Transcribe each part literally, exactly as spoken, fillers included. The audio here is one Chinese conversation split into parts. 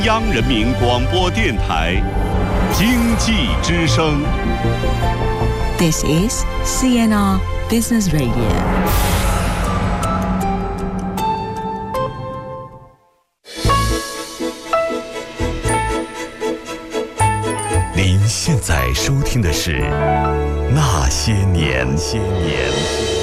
央人民广播电台经济之声。 This is C N R Business Radio。 您现在收听的是《那些年》。些年。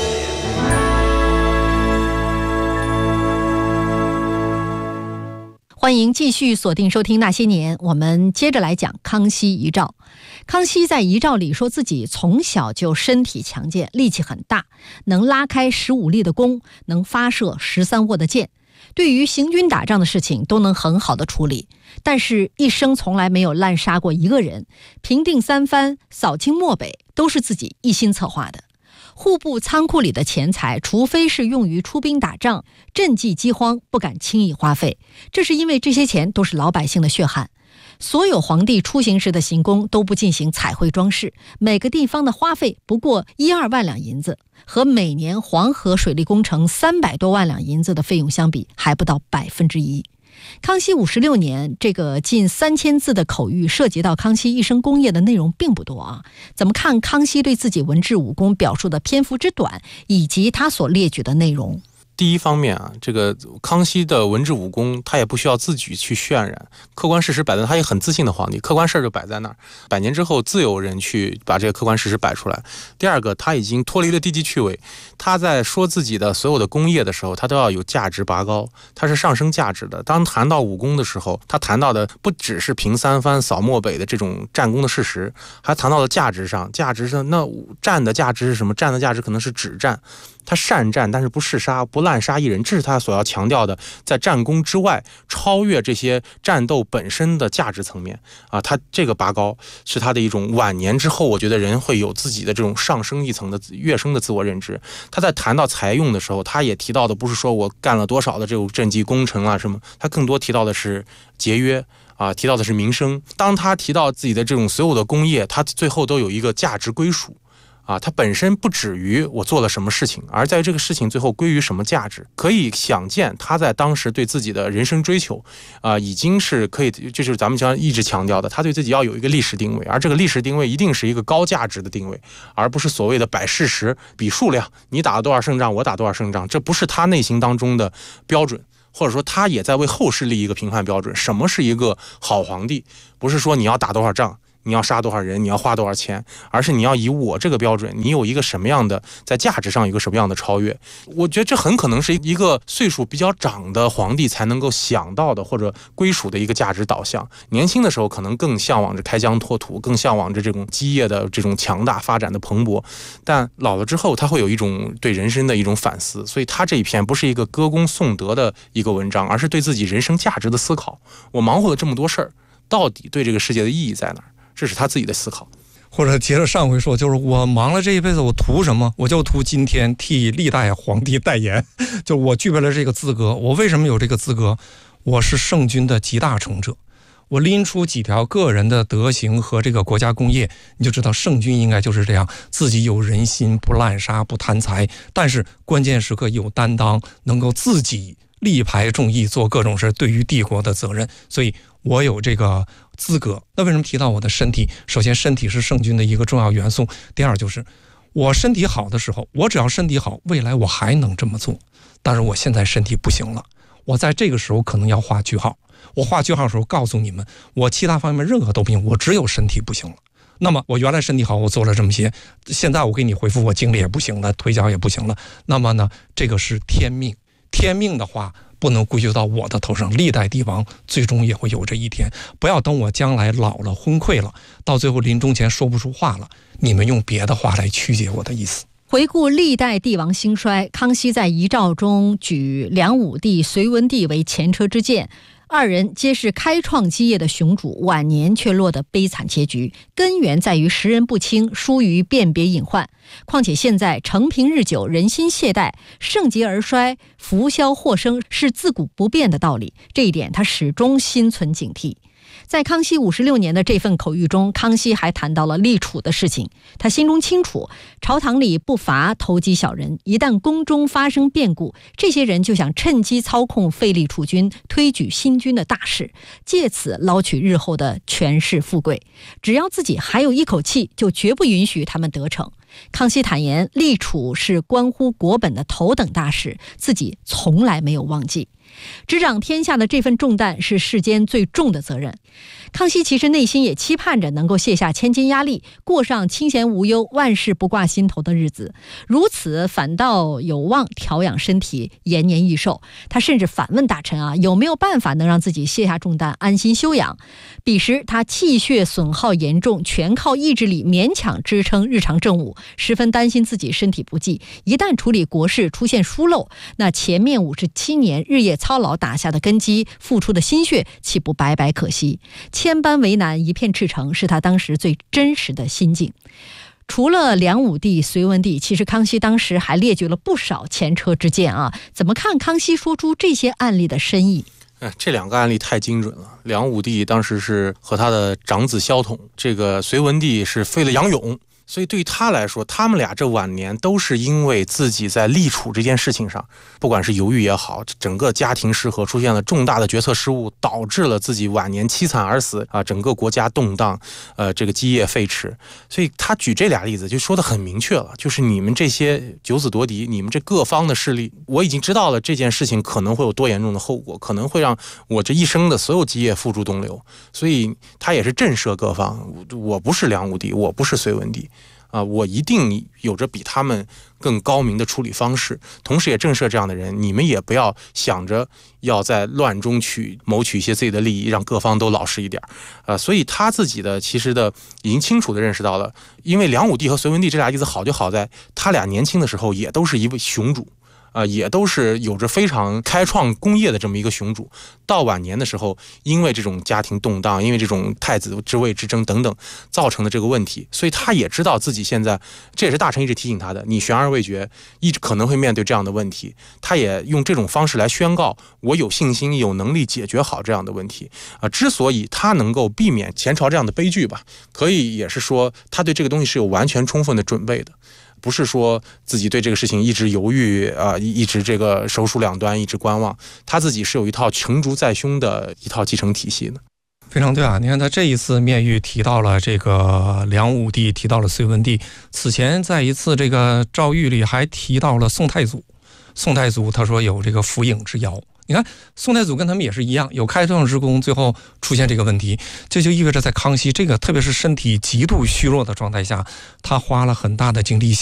欢迎继续锁定收听《那些年》，我们接着来讲康熙遗诏。康熙在遗诏里说自己从小就身体强健，力气很大，能拉开十五粒的弓，能发射十三握的箭，对于行军打仗的事情都能很好的处理，但是一生从来没有滥杀过一个人，平定三藩，扫清漠北，都是自己一心策划的。户部仓库里的钱财，除非是用于出兵打仗、赈济饥荒，不敢轻易花费，这是因为这些钱都是老百姓的血汗。所有皇帝出行时的行宫都不进行彩绘装饰，每个地方的花费不过一二万两银子，和每年黄河水利工程三百多万两银子的费用相比，还不到百分之一。康熙五十六年，这个近三千字的口谕涉及到康熙一生功业的内容并不多啊。怎么看康熙对自己文治武功表述的篇幅之短，以及他所列举的内容？ 第一方面啊，这个康熙的文治武功，他也不需要自己去渲染，客观事实摆在，他也很自信的皇帝，客观事就摆在那儿，百年之后自有人去把这个客观事实摆出来。第二个，他已经脱离了低级趣味，他在说自己的所有的功业的时候，他都要有价值拔高，他是上升价值的。当谈到武功的时候，他谈到的不只是平三藩、扫漠北的这种战功的事实，还谈到了价值上，价值上那战的价值是什么？战的价值可能是止战。他善战，但是不嗜杀，不滥杀一人，这是他所要强调的，在战功之外，超越这些战斗本身的价值层面啊。他这个拔高是他的一种晚年之后，我觉得人会有自己的这种上升一层的跃升的自我认知。他在谈到财用的时候，他也提到的不是说我干了多少的这种政绩工程啊什么，他更多提到的是节约。啊，提到的是民生。当他提到自己的这种所有的功业，他最后都有一个价值归属。啊，它本身不止于我做了什么事情，而在这个事情最后归于什么价值。可以想见，他在当时对自己的人生追求，啊、呃，已经是可以，这就是咱们将一直强调的，他对自己要有一个历史定位，而这个历史定位一定是一个高价值的定位，而不是所谓的摆事实、比数量，你打了多少胜仗，我打多少胜仗，这不是他内心当中的标准。或者说他也在为后世立一个评判标准，什么是一个好皇帝？不是说你要打多少仗，你要杀多少人，你要花多少钱，而是你要以我这个标准，你有一个什么样的在价值上有一个什么样的超越。我觉得这很可能是一个岁数比较长的皇帝才能够想到的或者归属的一个价值导向。年轻的时候可能更向往着开疆拓土，更向往着这种基业的这种强大发展的蓬勃，但老了之后他会有一种对人生的一种反思。所以他这一篇不是一个歌功颂德的一个文章，而是对自己人生价值的思考。我忙活了这么多事儿，到底对这个世界的意义在哪儿？这是他自己的思考。 或者接着上回说，就是我忙了这一辈子，我图什么？我就图今天替历代皇帝代言，就我具备了这个资格。我为什么有这个资格？我是圣君的集大成者。我拎出几条个人的德行和这个国家功业，你就知道圣君应该就是这样，自己有人心，不滥杀，不贪财，但是关键时刻有担当，能够自己力排众议，做各种事，对于帝国的责任。所以我有这个资格。那为什么提到我的身体？首先，身体是圣君的一个重要元素。第二，就是我身体好的时候，我只要身体好，未来我还能这么做。但是我现在身体不行了，我在这个时候可能要画句号。我画句号的时候告诉你们，我其他方面任何都不行，我只有身体不行了。那么我原来身体好，我做了这么些，现在我给你回复，我精力也不行了，腿脚也不行了。那么呢，这个是天命。天命的话不能归咎到我的头上，历代帝王最终也会有这一天。不要等我将来老了昏聩了，到最后临终前说不出话了，你们用别的话来曲解我的意思。 回顾历代帝王兴衰，康熙在遗诏中举梁武帝、隋文帝为前车之鉴，二人皆是开创基业的雄主，晚年却落得悲惨结局，根源在于识人不清，疏于辨别隐患。况且现在承平日久，人心懈怠，盛极而衰，浮消或生是自古不变的道理，这一点他始终心存警惕。 在康熙五十六年的这份口谕中，康熙还谈到了立储的事情。他心中清楚，朝堂里不乏投机小人，一旦宫中发生变故，这些人就想趁机操控废立储君，推举新君的大事，借此捞取日后的权势富贵。只要自己还有一口气，就绝不允许他们得逞。康熙坦言，立储是关乎国本的头等大事，自己从来没有忘记。执掌天下的这份重担是世间最重的责任。康熙其实内心也期盼着能够卸下千斤压力，过上清闲无忧、万事不挂心头的日子，如此反倒有望调养身体，延年益寿。他甚至反问大臣啊，有没有办法能让自己卸下重担，安心休养？彼时他气血损耗严重，全靠意志力勉强支撑日常政务，十分担心自己身体不济，一旦处理国事出现疏漏，那前面五十七年日夜操劳打下的根基，付出的心血，岂不白白可惜？千般为难，一片赤诚，是他当时最真实的心境。除了梁武帝、隋文帝，其实康熙当时还列举了不少前车之鉴啊。怎么看康熙说出这些案例的深意？ 哎，这两个案例太精准了。梁武帝当时是和他的长子萧统，这个隋文帝是废了杨勇。所以对于他来说，他们俩这晚年都是因为自己在立储这件事情上，不管是犹豫也好，整个家庭失和，出现了重大的决策失误，导致了自己晚年凄惨而死啊，整个国家动荡，呃，这个基业废弛。所以他举这俩例子就说得很明确了，就是你们这些九子夺嫡，你们这各方的势力，我已经知道了这件事情可能会有多严重的后果，可能会让我这一生的所有基业付诸东流。所以他也是震慑各方，我不是梁武帝，我不是隋文帝。啊，我一定有着比他们更高明的处理方式，同时也震慑这样的人，你们也不要想着要在乱中去谋取一些自己的利益，让各方都老实一点。呃，所以他自己的其实的已经清楚的认识到了，因为梁武帝和隋文帝这俩例子好就好在，他俩年轻的时候也都是一位雄主。啊、呃，也都是有着非常开创功业的这么一个雄主。到晚年的时候，因为这种家庭动荡，因为这种太子之位之争等等造成的这个问题，所以他也知道自己现在，这也是大臣一直提醒他的，你悬而未决，一直可能会面对这样的问题。他也用这种方式来宣告，我有信心、有能力解决好这样的问题。啊、呃，之所以他能够避免前朝这样的悲剧吧，可以也是说他对这个东西是有完全充分的准备的。不是说自己对这个事情一直犹豫啊、呃，一直这个手鼠两端，一直观望，他自己是有一套成竹在胸的一套继承体系的。 非常对啊！你看他这一次面谕提到了这个梁武帝，提到了隋文帝，此前在一次这个诏谕里还提到了宋太祖。宋太祖他说有这个伏影之谣。你看宋太祖跟他们也是一样，有开创之功，最后出现这个问题，这就意味着在康熙这个特别是身体极度虚弱的状态下，他花了很大的精力